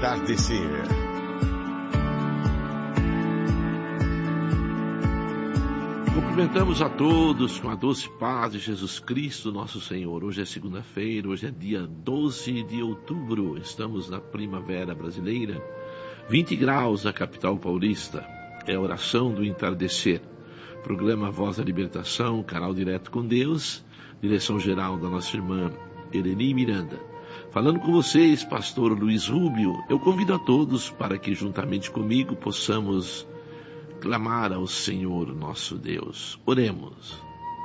entardecer. Cumprimentamos a todos com a doce paz de Jesus Cristo, nosso Senhor. Hoje é segunda-feira, hoje é dia 12 de outubro. Estamos na primavera brasileira, 20 graus na capital paulista. É a oração do entardecer. Programa Voz da Libertação, canal direto com Deus, direção geral da nossa irmã Eleni Miranda. Falando com vocês, pastor Luiz Rubio, eu convido a todos para que juntamente comigo possamos clamar ao Senhor nosso Deus. Oremos.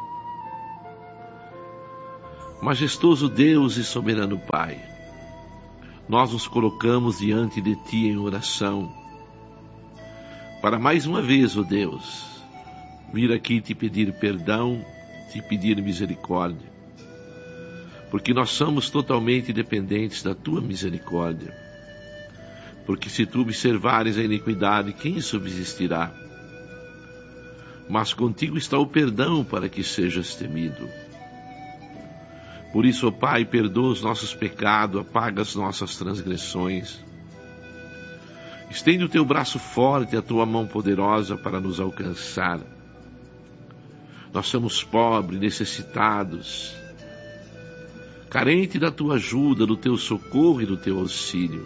Majestoso Deus e soberano Pai, nós nos colocamos diante de Ti em oração, para mais uma vez, ó Deus, vir aqui te pedir perdão, te pedir misericórdia, porque nós somos totalmente dependentes da Tua misericórdia, porque se Tu observares a iniquidade, quem subsistirá? Mas contigo está o perdão para que sejas temido. Por isso, ó Pai, perdoa os nossos pecados, apaga as nossas transgressões. Estende o Teu braço forte, a Tua mão poderosa para nos alcançar. Nós somos pobres, necessitados, carentes da Tua ajuda, do Teu socorro e do Teu auxílio.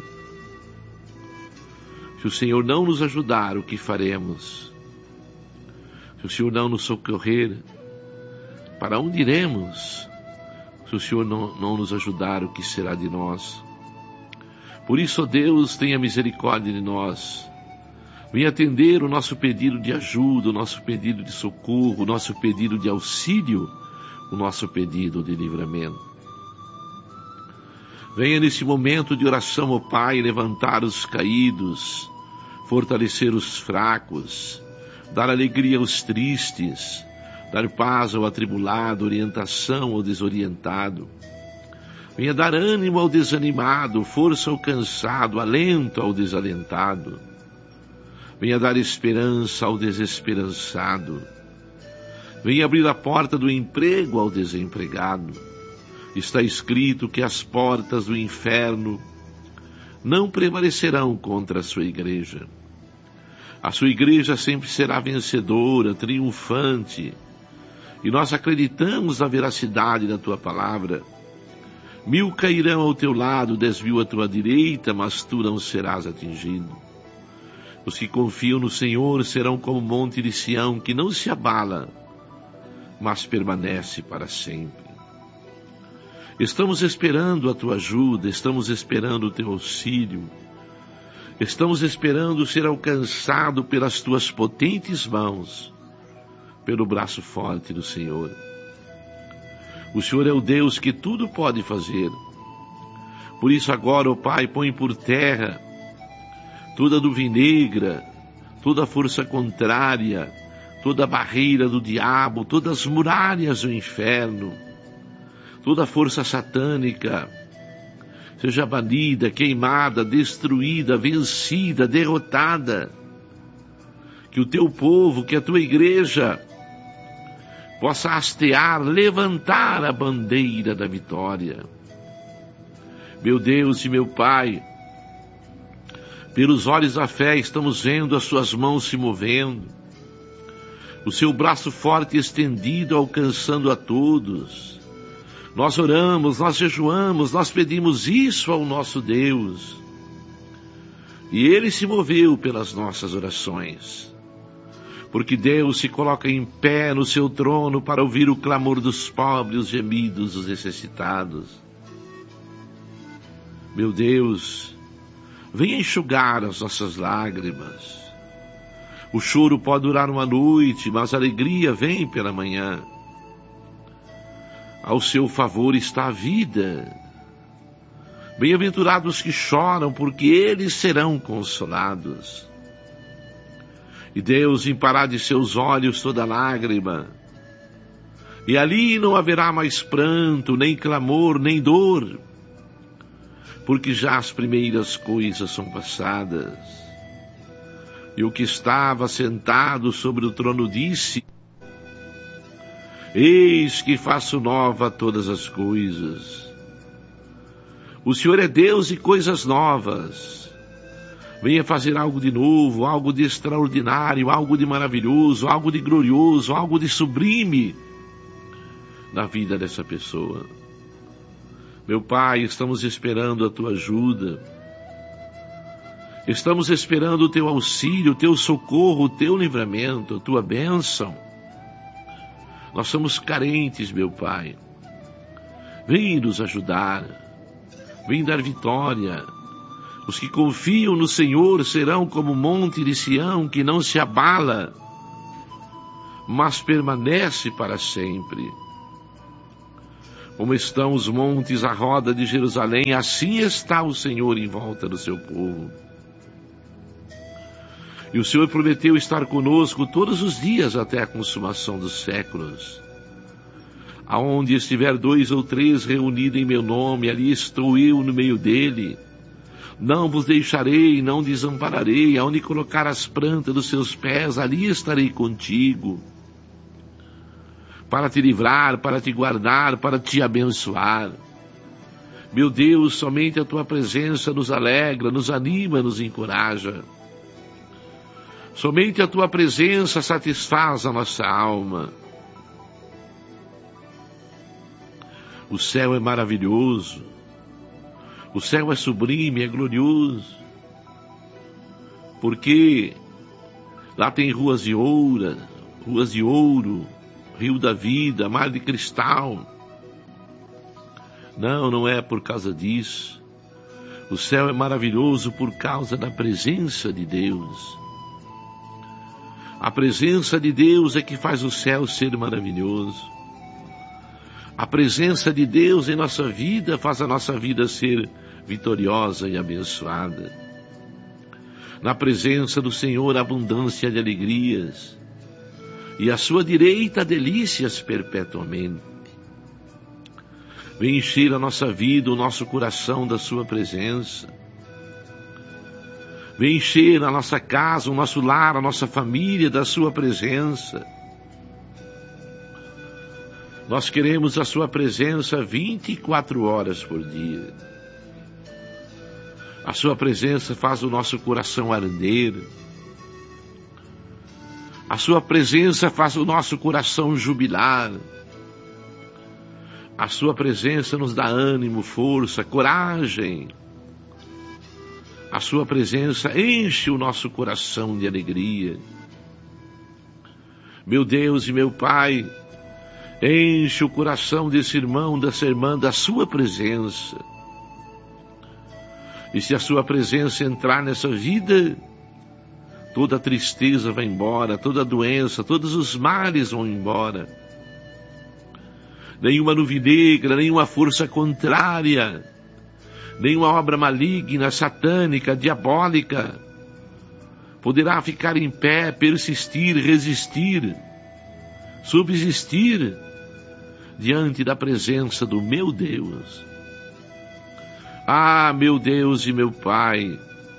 Se o Senhor não nos ajudar, o que faremos? Se o Senhor não nos socorrer, para onde iremos? Se o Senhor não nos ajudar, o que será de nós? Por isso, ó Deus, tenha misericórdia de nós. Venha atender o nosso pedido de ajuda, o nosso pedido de socorro, o nosso pedido de auxílio, o nosso pedido de livramento. Venha nesse momento de oração, ó Pai, levantar os caídos, fortalecer os fracos, dar alegria aos tristes, dar paz ao atribulado, orientação ao desorientado. Venha dar ânimo ao desanimado, força ao cansado, alento ao desalentado. Venha dar esperança ao desesperançado. Venha abrir a porta do emprego ao desempregado. Está escrito que as portas do inferno não prevalecerão contra a sua igreja. A sua igreja sempre será vencedora, triunfante, e nós acreditamos na veracidade da Tua palavra. 1000 cairão ao teu lado, 10.000 à tua direita, mas tu não serás atingido. Os que confiam no Senhor serão como o monte de Sião, que não se abala, mas permanece para sempre. Estamos esperando a Tua ajuda, estamos esperando o Teu auxílio, estamos esperando ser alcançado pelas Tuas potentes mãos, pelo braço forte do Senhor. O Senhor é o Deus que tudo pode fazer. Por isso agora, ó Pai, põe por terra toda nuvem negra, toda força contrária, toda barreira do diabo, todas as muralhas do inferno, toda força satânica, seja banida, queimada, destruída, vencida, derrotada. Que o Teu povo, que a Tua igreja possa hastear, levantar a bandeira da vitória. Meu Deus e meu Pai, pelos olhos da fé estamos vendo as Suas mãos se movendo, o Seu braço forte estendido alcançando a todos. Nós oramos, nós jejuamos, nós pedimos isso ao nosso Deus. E Ele se moveu pelas nossas orações. Porque Deus se coloca em pé no Seu trono para ouvir o clamor dos pobres, os gemidos dos necessitados. Meu Deus, venha enxugar as nossas lágrimas. O choro pode durar uma noite, mas a alegria vem pela manhã. Ao Seu favor está a vida. Bem-aventurados que choram, porque eles serão consolados. E Deus limpará de seus olhos toda lágrima. E ali não haverá mais pranto, nem clamor, nem dor, porque já as primeiras coisas são passadas. E o que estava sentado sobre o trono disse: Eis que faço nova todas as coisas. O Senhor é Deus e coisas novas. Venha fazer algo de novo, algo de extraordinário, algo de maravilhoso, algo de glorioso, algo de sublime na vida dessa pessoa. Meu Pai, estamos esperando a Tua ajuda. Estamos esperando o Teu auxílio, o Teu socorro, o Teu livramento, a Tua bênção. Nós somos carentes, meu Pai. Vem nos ajudar. Vem dar vitória. Os que confiam no Senhor serão como o monte de Sião, que não se abala, mas permanece para sempre. Como estão os montes à roda de Jerusalém, assim está o Senhor em volta do seu povo. E o Senhor prometeu estar conosco todos os dias até a consumação dos séculos. Aonde estiver 2 ou 3 reunidos em meu nome, ali estou eu no meio dele. Não vos deixarei, não desampararei. Aonde colocar as plantas dos seus pés, ali estarei contigo. Para te livrar, para te guardar, para te abençoar. Meu Deus, somente a tua presença nos alegra, nos anima, nos encoraja. Somente a tua presença satisfaz a nossa alma. O céu é maravilhoso. O céu é sublime, é glorioso. Porque lá tem ruas de ouro, rio da vida, mar de cristal. Não é por causa disso. O céu é maravilhoso por causa da presença de Deus. A presença de Deus é que faz o céu ser maravilhoso. A presença de Deus em nossa vida faz a nossa vida ser vitoriosa e abençoada. Na presença do Senhor, abundância de alegrias, e à sua direita, delícias perpetuamente. Vem encher a nossa vida, o nosso coração da sua presença. Vem encher a nossa casa, o nosso lar, a nossa família da sua presença. Nós queremos a sua presença 24 horas por dia. A sua presença faz o nosso coração arder. A sua presença faz o nosso coração jubilar. A sua presença nos dá ânimo, força, coragem. A sua presença enche o nosso coração de alegria. Meu Deus e meu Pai, enche o coração desse irmão, dessa irmã, da sua presença. E se a sua presença entrar nessa vida, toda a tristeza vai embora, toda a doença, todos os males vão embora. Nenhuma nuvem negra, nenhuma força contrária, nenhuma obra maligna, satânica, diabólica, poderá ficar em pé, persistir, resistir, subsistir diante da presença do meu Deus. Ah, meu Deus e meu Pai,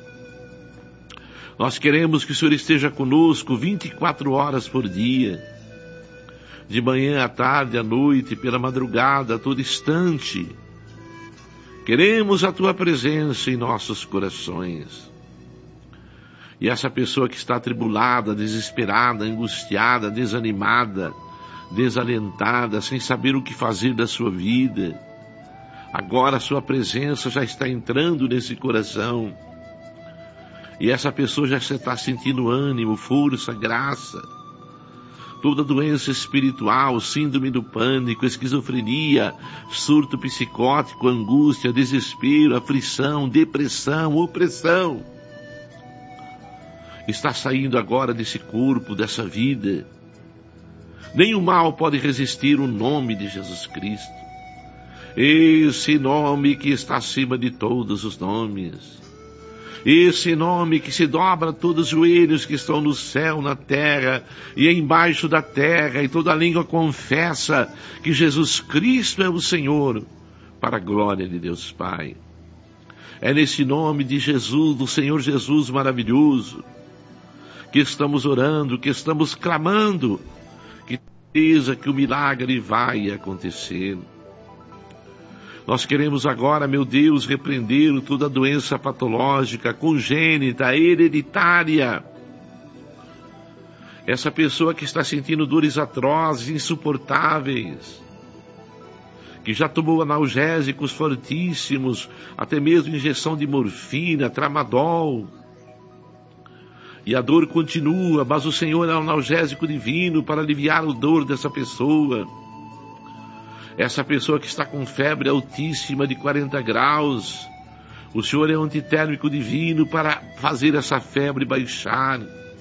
nós queremos que o Senhor esteja conosco 24 horas por dia, de manhã à tarde, à noite, pela madrugada, a todo instante. Queremos a Tua presença em nossos corações. E essa pessoa que está atribulada, desesperada, angustiada, desanimada, desalentada, sem saber o que fazer da sua vida, agora a sua presença já está entrando nesse coração. E essa pessoa já está sentindo ânimo, força, graça. Toda doença espiritual, síndrome do pânico, esquizofrenia, surto psicótico, angústia, desespero, aflição, depressão, opressão, está saindo agora desse corpo, dessa vida. Nenhum mal pode resistir o nome de Jesus Cristo. Esse nome que está acima de todos os nomes. Esse nome que se dobra a todos os joelhos que estão no céu, na terra e embaixo da terra, e toda língua confessa que Jesus Cristo é o Senhor, para a glória de Deus Pai. É nesse nome de Jesus, do Senhor Jesus maravilhoso, que estamos orando, que estamos clamando, que certeza que o milagre vai acontecer. Nós queremos agora, meu Deus, repreender toda doença patológica, congênita, hereditária. Essa pessoa que está sentindo dores atrozes, insuportáveis, que já tomou analgésicos fortíssimos, até mesmo injeção de morfina, tramadol, e a dor continua, mas o Senhor é um analgésico divino para aliviar a dor dessa pessoa. Essa pessoa que está com febre altíssima de 40 graus, o Senhor é um antitérmico divino para fazer essa febre baixar.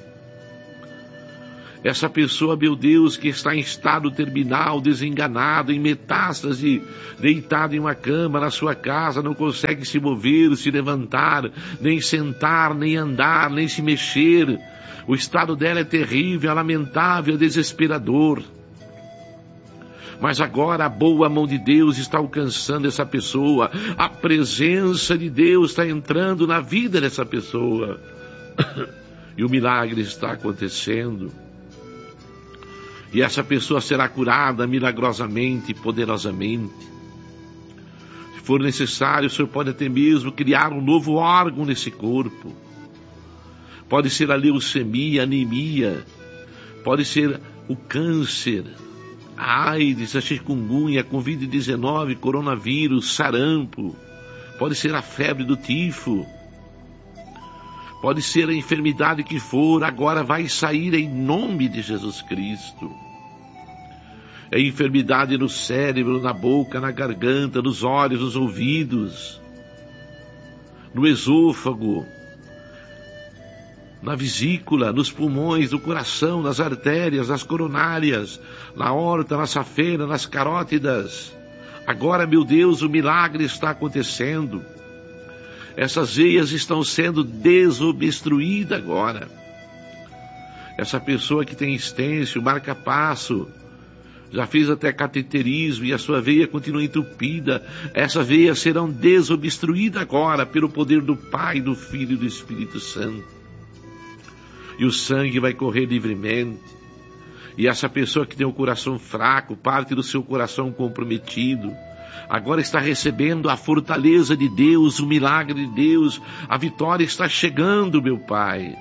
Essa pessoa, meu Deus, que está em estado terminal, desenganado, em metástase, deitado em uma cama na sua casa, não consegue se mover, se levantar, nem sentar, nem andar, nem se mexer. O estado dela é terrível, é lamentável, é desesperador. Mas agora a boa mão de Deus está alcançando essa pessoa. A presença de Deus está entrando na vida dessa pessoa. E o milagre está acontecendo. E essa pessoa será curada milagrosamente, poderosamente. Se for necessário, o Senhor pode até mesmo criar um novo órgão nesse corpo. Pode ser a leucemia, a anemia. Pode ser o câncer, a AIDS, a chikungunya, a Covid-19, coronavírus, sarampo. Pode ser a febre do tifo. Pode ser a enfermidade que for, agora vai sair em nome de Jesus Cristo. É enfermidade no cérebro, na boca, na garganta, nos olhos, nos ouvidos, no esôfago, na vesícula, nos pulmões, no coração, nas artérias, nas coronárias, na aorta, na safena, nas carótidas. Agora, meu Deus, o milagre está acontecendo. Essas veias estão sendo desobstruídas agora. Essa pessoa que tem estêncil, marca-passo, já fez até cateterismo e a sua veia continua entupida. Essas veias serão desobstruídas agora pelo poder do Pai, do Filho e do Espírito Santo. E o sangue vai correr livremente. E essa pessoa que tem o coração fraco, parte do seu coração comprometido, agora está recebendo a fortaleza de Deus, o milagre de Deus. A vitória está chegando, meu Pai.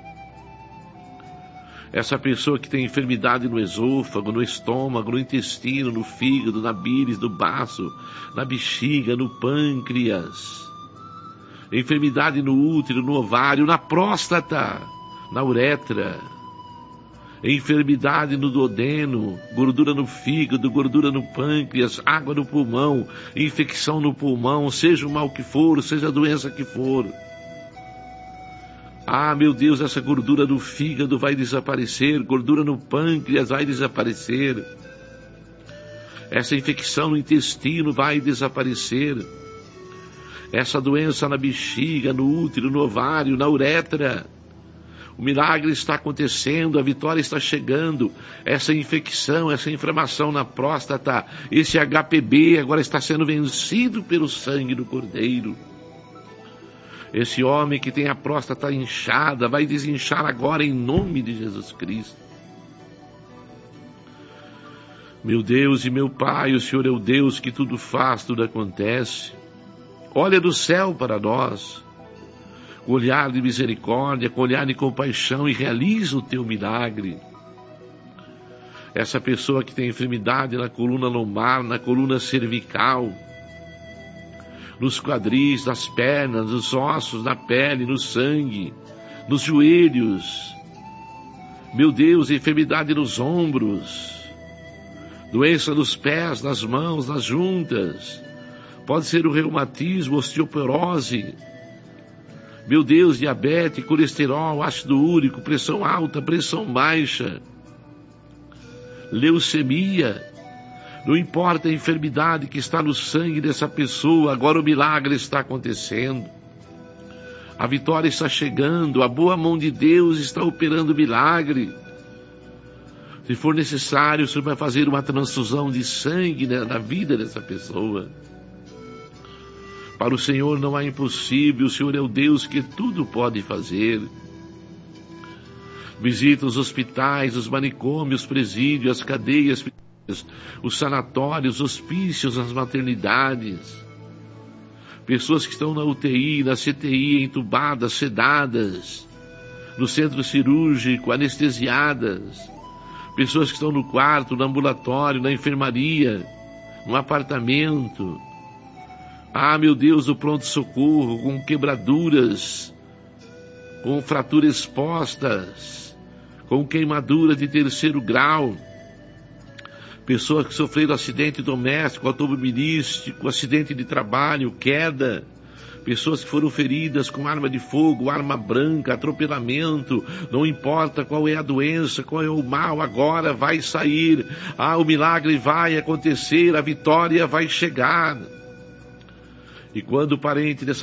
Essa pessoa que tem enfermidade no esôfago, no estômago, no intestino, no fígado, na bílis, no baço, na bexiga, no pâncreas. Enfermidade no útero, no ovário, na próstata, na uretra. Enfermidade no duodeno, gordura no fígado, gordura no pâncreas, água no pulmão, infecção no pulmão, seja o mal que for, seja a doença que for. Ah, meu Deus, essa gordura no fígado vai desaparecer, gordura no pâncreas vai desaparecer. Essa infecção no intestino vai desaparecer. Essa doença na bexiga, no útero, no ovário, na uretra. O milagre está acontecendo, a vitória está chegando. Essa infecção, essa inflamação na próstata, esse HPV agora está sendo vencido pelo sangue do Cordeiro. Esse homem que tem a próstata inchada vai desinchar agora em nome de Jesus Cristo. Meu Deus e meu Pai, o Senhor é o Deus que tudo faz, tudo acontece. Olha do céu para nós, com olhar de misericórdia, com olhar de compaixão, e realiza o teu milagre. Essa pessoa que tem enfermidade na coluna lombar, na coluna cervical, nos quadris, nas pernas, nos ossos, na pele, no sangue, nos joelhos. Meu Deus, enfermidade nos ombros, doença nos pés, nas mãos, nas juntas. Pode ser o reumatismo, osteoporose. Meu Deus, diabetes, colesterol, ácido úrico, pressão alta, pressão baixa, leucemia. Não importa a enfermidade que está no sangue dessa pessoa, agora o milagre está acontecendo. A vitória está chegando, a boa mão de Deus está operando o milagre. Se for necessário, o Senhor vai fazer uma transfusão de sangue na vida dessa pessoa. Para o Senhor não há impossível, o Senhor é o Deus que tudo pode fazer. Visita os hospitais, os manicômios, os presídios, as cadeias, os sanatórios, os hospícios, as maternidades. pessoas que estão na UTI, na CTI, entubadas, sedadas, no centro cirúrgico, anestesiadas, pessoas que estão no quarto, no ambulatório, na enfermaria, no apartamento. Ah, meu Deus, o pronto-socorro, com quebraduras, com fraturas expostas, com queimadura de 3º grau, pessoas que sofreram acidente doméstico, automobilístico, acidente de trabalho, queda, pessoas que foram feridas com arma de fogo, arma branca, atropelamento, não importa qual é a doença, qual é o mal, agora vai sair, o milagre vai acontecer, a vitória vai chegar. E quando o parente dessa